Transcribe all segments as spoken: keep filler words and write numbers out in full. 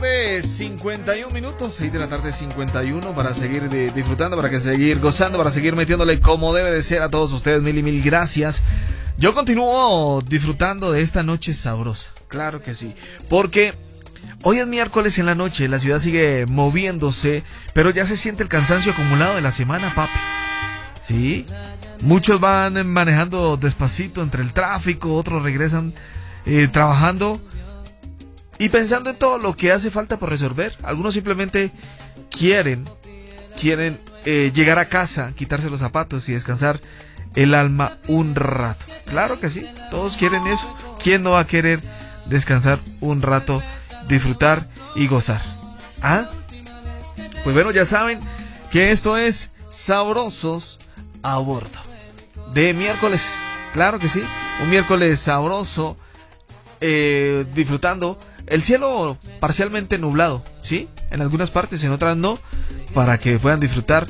tarde, cincuenta y un minutos, seis de la tarde, cincuenta y uno, para seguir de, disfrutando, para que seguir gozando, para seguir metiéndole como debe de ser a todos ustedes. Mil y mil gracias. Yo continúo disfrutando de esta noche sabrosa, claro que sí, porque hoy es miércoles en la noche, la ciudad sigue moviéndose, pero ya se siente el cansancio acumulado de la semana, papi. Sí, muchos van manejando despacito entre el tráfico, otros regresan eh, trabajando y pensando en todo lo que hace falta por resolver. Algunos simplemente quieren, quieren eh, llegar a casa, quitarse los zapatos y descansar el alma un rato. Claro que sí, todos quieren eso. ¿Quién no va a querer descansar un rato, disfrutar y gozar? ¿Ah? Pues bueno, ya saben que esto es Sabrosos a Bordo de miércoles. Claro que sí, un miércoles sabroso, eh, disfrutando. El cielo parcialmente nublado, ¿sí? En algunas partes, en otras no, para que puedan disfrutar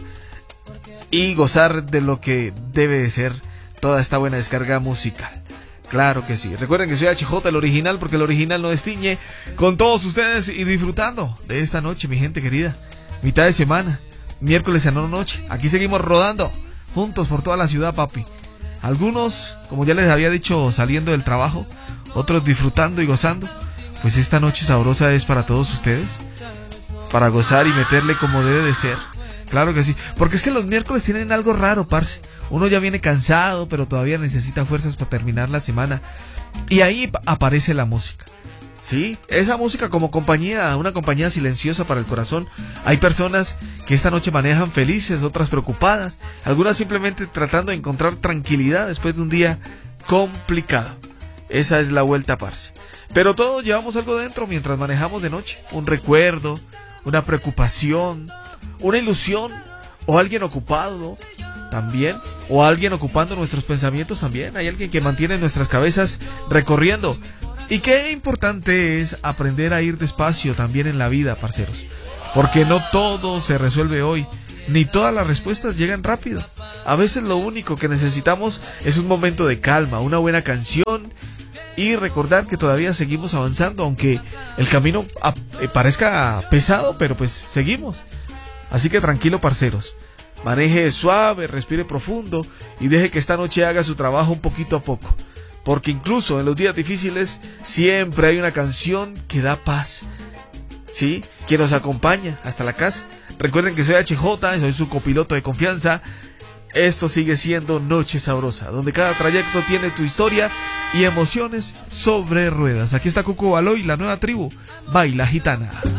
y gozar de lo que debe de ser toda esta buena descarga musical. Claro que sí. Recuerden que soy H J, el original, porque el original no destiñe, con todos ustedes y disfrutando de esta noche, mi gente querida. Mitad de semana, miércoles en la noche. Aquí seguimos rodando, juntos por toda la ciudad, papi. Algunos, como ya les había dicho, saliendo del trabajo, otros disfrutando y gozando. Pues esta noche sabrosa es para todos ustedes, para gozar y meterle como debe de ser. Claro que sí, porque es que los miércoles tienen algo raro, parce. Uno ya viene cansado, pero todavía necesita fuerzas para terminar la semana. Y ahí aparece la música. Sí, esa música como compañía, una compañía silenciosa para el corazón. Hay personas que esta noche manejan felices, otras preocupadas, algunas simplemente tratando de encontrar tranquilidad después de un día complicado. Esa es la vuelta, parce. Pero todos llevamos algo dentro mientras manejamos de noche. Un recuerdo, una preocupación, una ilusión, o alguien ocupado también, o alguien ocupando nuestros pensamientos también. Hay alguien que mantiene nuestras cabezas recorriendo. Y qué importante es aprender a ir despacio también en la vida, parceros. Porque no todo se resuelve hoy, ni todas las respuestas llegan rápido. A veces lo único que necesitamos es un momento de calma, una buena canción, y recordar que todavía seguimos avanzando, aunque el camino parezca pesado, pero pues seguimos. Así que tranquilo, parceros. Maneje suave, respire profundo y deje que esta noche haga su trabajo un poquito a poco. Porque incluso en los días difíciles siempre hay una canción que da paz, ¿sí? Que nos acompaña hasta la casa. Recuerden que soy H J, soy su copiloto de confianza. Esto sigue siendo Noche Sabrosa, donde cada trayecto tiene tu historia y emociones sobre ruedas. Aquí está Cuco Baloy, la nueva tribu, Baila Gitana.